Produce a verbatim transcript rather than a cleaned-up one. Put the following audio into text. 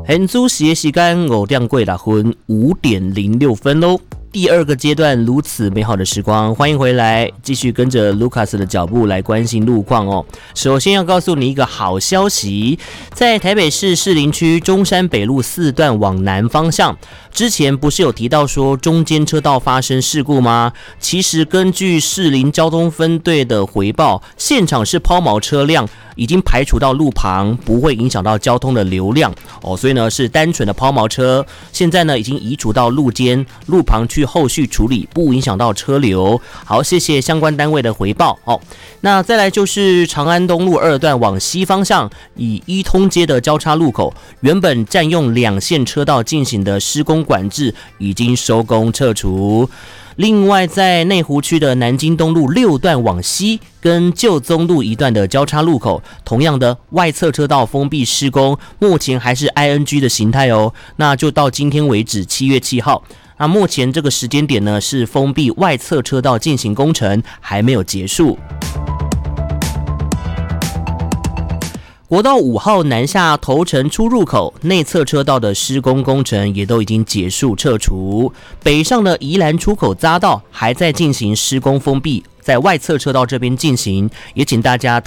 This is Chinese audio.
现在时时间五点过六分，五点零六分喽。第二个阶段如此美好的时光，欢迎回来，继续跟着 Lucas 的脚步来关心路况哦。首先要告诉你一个好消息，在台北市士林区中山北路四段往南方向，之前不是有提到说中间车道发生事故吗？其实根据士林交通分队的回报，现场是抛锚车辆已经排除到路旁，不会影响到交通的流量哦，所以呢是单纯的抛锚车，现在呢已经移除到路肩、路旁去后续处理，不影响到车流。好，谢谢相关单位的回报哦。那再来就是长安东路二段往西方向，以一通街的交叉路口，原本占用两线车道进行的施工管制已经收工撤除。另外，在内湖区的南京东路六段往西跟旧宗路一段的交叉路口，同样的外侧车道封闭施工，目前还是 I N G 的形态哦。那就到今天为止，七月七号。那目前这个时间点呢，是封闭外侧车道进行工程，还没有结束。国道五号南下头城出入口内侧车道的施工工程也都已经结束撤除，北上的宜兰出口匝道还在进行施工封闭，在外侧车道这边进行，也请大家